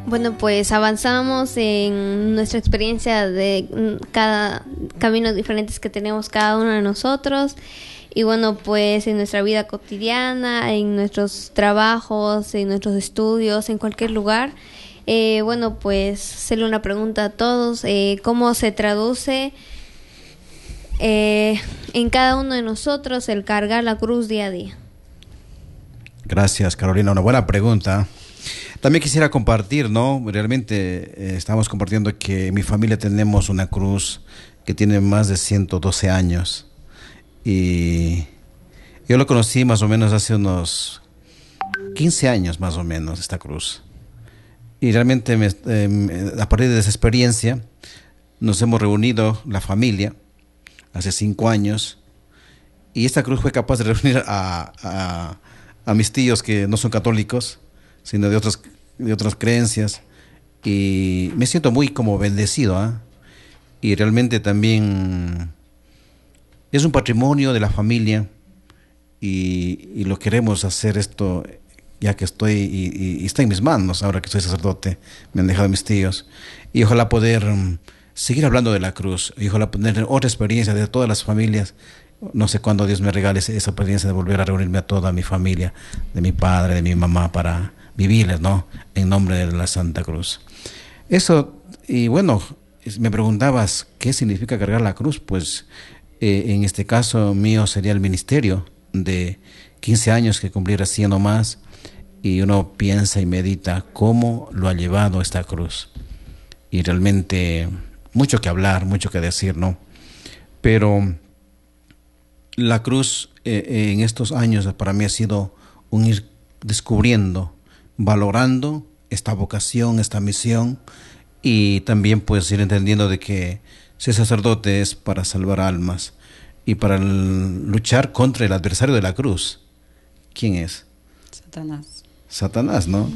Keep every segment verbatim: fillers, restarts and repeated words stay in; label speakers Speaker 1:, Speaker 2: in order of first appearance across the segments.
Speaker 1: Bueno, pues avanzamos en nuestra experiencia de cada caminos diferentes que tenemos cada uno de nosotros. Y bueno, pues en nuestra vida cotidiana, en nuestros trabajos, en nuestros estudios, en cualquier lugar. Eh, bueno, pues hacerle una pregunta a todos. Eh, ¿Cómo se traduce eh, en cada uno de nosotros el cargar la cruz día a día?
Speaker 2: Gracias, Carolina. Una buena pregunta. También quisiera compartir, ¿no? Realmente eh, estamos compartiendo que en mi familia tenemos una cruz que tiene más de ciento doce años. Y yo lo conocí más o menos hace unos quince años, más o menos, esta cruz. Y realmente me, eh, a partir de esa experiencia nos hemos reunido, la familia, hace cinco años. Y esta cruz fue capaz de reunir a, a, a mis tíos que no son católicos, sino de otras, de otras creencias. Y me siento muy como bendecido, ¿eh? Y realmente también es un patrimonio de la familia y, y lo queremos hacer esto ya que estoy y, y, y está en mis manos ahora que soy sacerdote, me han dejado mis tíos, y ojalá poder um, seguir hablando de la cruz, y ojalá tener otra experiencia de todas las familias. No sé cuándo Dios me regale esa experiencia de volver a reunirme a toda mi familia, de mi padre, de mi mamá, para vivirles, ¿no? En nombre de la Santa Cruz. Eso, y bueno, me preguntabas qué significa cargar la cruz. Pues eh, en este caso mío sería el ministerio de quince años que cumplí recién o más, y uno piensa y medita cómo lo ha llevado esta cruz. Y realmente mucho que hablar, mucho que decir, ¿no? Pero la cruz eh, en estos años para mí ha sido un ir descubriendo, valorando esta vocación, esta misión, y también pues ir entendiendo de que ser sacerdote es para salvar almas y para el, luchar contra el adversario de la cruz. ¿Quién es?
Speaker 3: Satanás.
Speaker 2: Satanás, ¿no?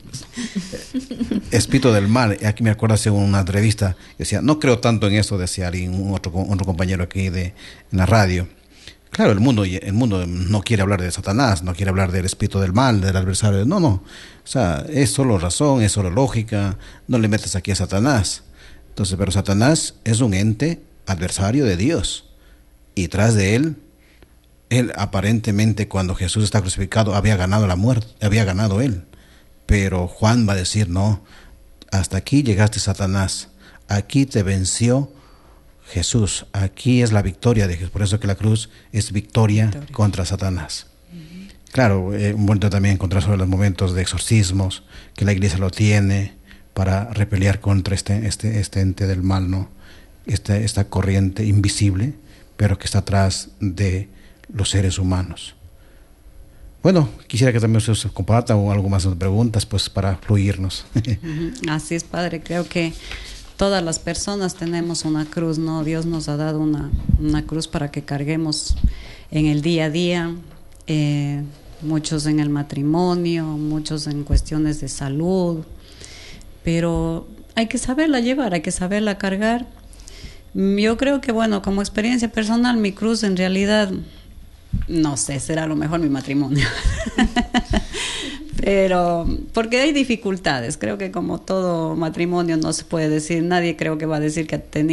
Speaker 2: Espíritu del mal. Aquí me acuerdo hace una entrevista, decía, no creo tanto en eso, decía alguien, un otro, otro compañero aquí de en la radio. Claro, el mundo, el mundo no quiere hablar de Satanás, no quiere hablar del espíritu del mal, del adversario. No, no. O sea, es solo razón, es solo lógica. No le metes aquí a Satanás. Entonces, pero Satanás es un ente adversario de Dios. Y tras de él, él aparentemente cuando Jesús está crucificado había ganado la muerte, había ganado él. Pero Juan va a decir, no, hasta aquí llegaste, Satanás. Aquí te venció Jesús, aquí es la victoria de Jesús. Por eso que la cruz es victoria, victoria. contra Satanás. Uh-huh. Claro, eh, un bonito también encontrar sobre los momentos de exorcismos, que la iglesia lo tiene para repelear contra este, este, este ente del mal, ¿no? Este, esta corriente invisible, pero que está atrás de los seres humanos. Bueno, quisiera que también se comparta o algo más de preguntas, pues para fluirnos.
Speaker 3: Uh-huh. Así es, padre, creo que todas las personas tenemos una cruz, ¿no? Dios nos ha dado una, una cruz para que carguemos en el día a día, eh, muchos en el matrimonio, muchos en cuestiones de salud, pero hay que saberla llevar, hay que saberla cargar. Yo creo que, bueno, como experiencia personal, mi cruz en realidad, no sé, será a lo mejor mi matrimonio. Pero, porque hay dificultades, creo que como todo matrimonio no se puede decir, nadie creo que va a decir que ha tenido